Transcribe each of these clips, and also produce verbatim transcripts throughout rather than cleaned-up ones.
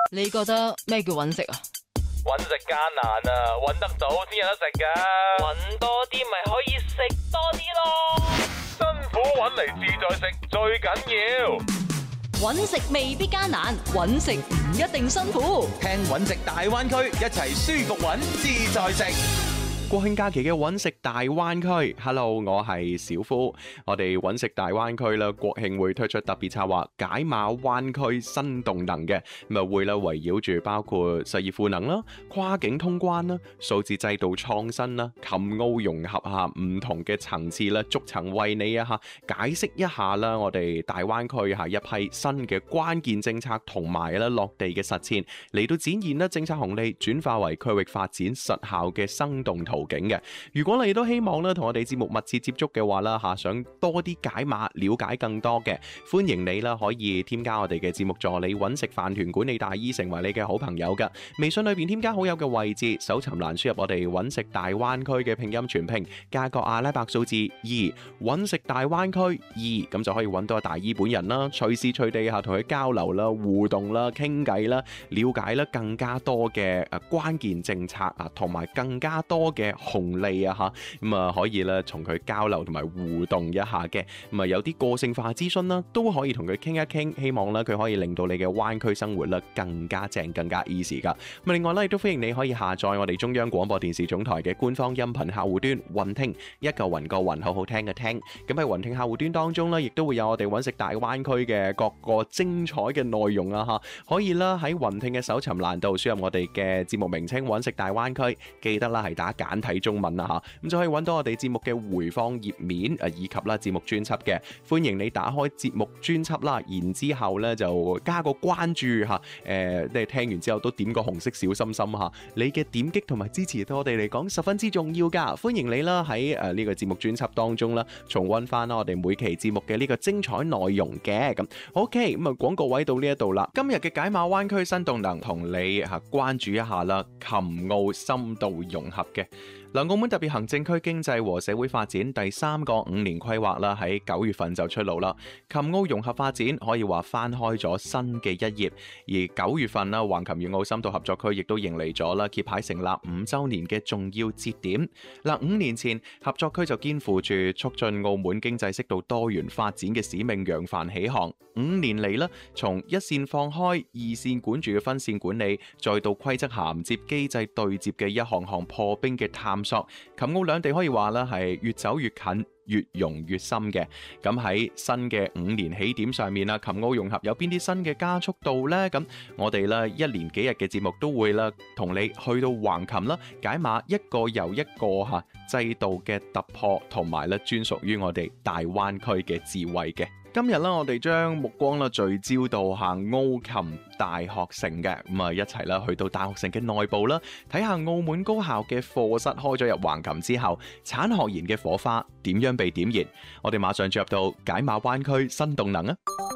你覺得咩叫揾食啊？ 揾食艱難啊，揾得到先有得食噶。揾多啲咪可以食多啲咯。辛苦揾嚟自在食最緊要。 揾食未必艱難，揾食唔一定辛苦。 聽揾食大灣區，一齊舒服揾自在食。國慶假期嘅揾食大灣區 ，Hello， 我係小夫。我哋揾食大灣區啦，國慶會推出特別策劃解碼灣區新動能嘅，咁啊會啦圍繞住包括實業賦能啦、跨境通關啦、數字制度創新啦、琴澳融合下唔同嘅層次啦，逐層為你啊吓解釋一下啦，我哋大灣區係一批新嘅關鍵政策同埋啦落地嘅實踐，嚟到展現啦政策紅利轉化為區域發展實效嘅生動圖。途徑嘅，如果你都希望咧同我哋節目密切接觸嘅話啦吓，想多啲解碼了解更多嘅，歡迎你啦可以添加我哋嘅節目助理揾食飯團管理大姨成為你嘅好朋友噶。微信裏邊添加好友嘅位置，搜尋欄輸入我哋揾食大灣區嘅拼音全拼，加個阿拉伯數字二，揾食大灣區二，咁就可以揾到大姨本人啦，隨時隨地吓同佢交流啦、互動啦、傾偈啦、了解啦更加多嘅誒關鍵政策啊，同埋更加多嘅紅利啊吓，咁啊可以咧從佢交流同埋互動一下嘅，咁啊有啲個性化諮詢啦，都可以同佢傾一傾，希望咧佢可以令到你嘅灣區生活咧更加正、更加 easy 噶。咁另外咧亦都歡迎你可以下載我哋中央廣播電視總台嘅官方音頻客戶端雲聽，一個雲個雲，好好聽嘅聽。咁喺雲聽客戶端當中咧，亦都會有我哋揾食大灣區嘅各個精彩嘅內容啊吓，可以啦喺雲聽嘅搜尋欄度輸入我哋嘅節目名稱揾食大灣區，記得啦係打簡體中文啦吓，咁就可以揾到我哋節目嘅回放頁面誒，以及啦節目專輯嘅。歡迎你打開節目專輯啦，然之後咧就加個關注吓，誒，即係聽完之後都點個紅色小心心吓，你嘅點擊同埋支持對我哋嚟講十分之重要噶。歡迎你啦喺誒呢個節目專輯當中啦，重溫翻啦我哋每期節目嘅呢個精彩內容嘅。咁 OK， 咁啊廣告位到呢一度啦，今日嘅解碼灣區新動能同你吓關注一下啦，琴澳深度融合嘅。嗱，澳門特別行政區經濟和社會發展第三個五年規劃啦，喺九月份就出爐啦。琴澳融合發展可以話翻開咗新嘅一頁，而九月份啦，橫琴粵澳深度合作區亦都迎嚟咗啦揭牌成立五週年嘅重要節點。嗱，五年前合作區就肩負住促進澳門經濟適度多元發展嘅使命，揚帆起航。五年嚟啦，從一線放開、二線管住嘅分線管理，再到規則銜接、機制對接嘅一項項破冰嘅探索，琴澳兩地可以話啦係越走越近，越融越深嘅。咁喺新嘅五年起點上面啦，琴澳融合有邊啲新嘅加速度呢？咁我哋咧一連幾日嘅節目都會啦，同你去到橫琴啦，解碼一個又一個吓制度嘅突破，同埋咧專屬於我哋大灣區嘅智慧嘅。今日啦，我哋將目光啦聚焦到下澳琴大學城嘅，咁啊一齊啦去到大學城嘅內部啦，睇下澳門高校嘅課室開咗入橫琴之後，產學研嘅火花點樣被點燃？我哋馬上進入到解碼灣區新動能啊！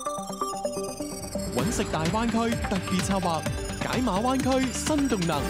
揾食大灣區特別策劃，解碼灣區新動能。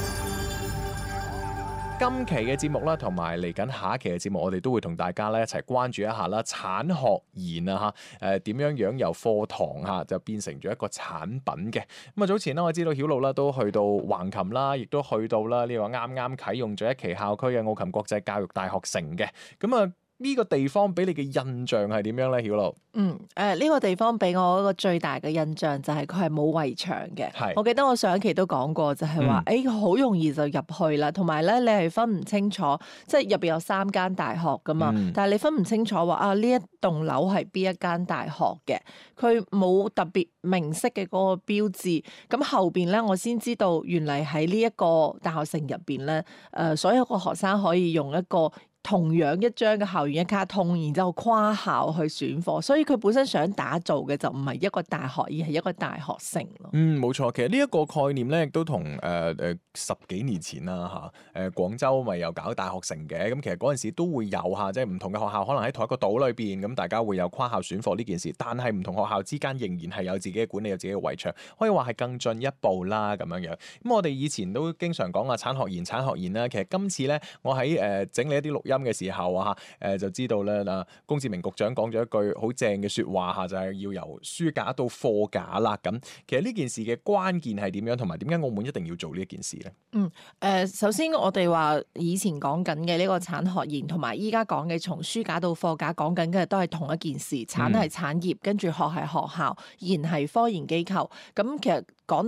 今期嘅節目啦，同埋嚟緊下一期嘅節目，我哋都會同大家咧一齊關注一下啦，產學研啊吓，誒點樣樣由課堂吓就變成咗一個產品嘅。咁啊早前咧我知道曉露啦都去到橫琴啦，亦都去到啦呢個啱啱啟用咗一期校區嘅澳琴國際教育大學城嘅。咁啊呢個地方俾你嘅印象係點樣咧，曉露？ 嗯，誒、呃、呢、這個地方俾我一個最大嘅印象就係佢係冇圍牆嘅。係，我記得我上一期都講過就，就係話誒好容易就入去啦，同埋咧你係分唔清楚，即係入邊有三間大學噶嘛，嗯、但係你分唔清楚話啊呢一棟樓係邊一間大學嘅，佢冇特別明晰嘅嗰個標誌。咁後邊咧我先知道原嚟喺呢一個大學城入邊咧，誒、呃、所有個學生可以用一個同樣一張嘅校園一卡通，然之後跨校去選課，所以佢本身想打造嘅就唔係一個大學，而係一個大學城咯。 嗯，冇錯，其實呢一個概念咧，亦都同誒誒十幾年前啦嚇，誒、呃、廣州咪又搞大學城嘅，咁其實嗰陣時都會有嚇，即係唔同嘅學校可能喺同一個島裏邊，咁大家會有跨校選課呢件事，但係唔同學校之間仍然係有自己嘅管理，有自己嘅圍牆，可以話係更進一步啦咁樣樣。咁我哋以前都經常講啊產學研產學研啦，其實今次咧我喺誒、呃、整理一啲錄音嘅時候啊，誒就知道咧嗱，龔志明局長講咗一句好正嘅説話嚇，就係、是、要由書架到貨架啦。咁其實呢件事嘅關鍵係點樣，同埋點解澳門一定要做呢一件事咧？ 嗯，誒、呃，首先我哋話以前講緊嘅呢個產學研，同埋依家講嘅從書架到貨架講緊嘅都係同一件事，產係產業，跟住學係學校，研係科研機構。咁其實講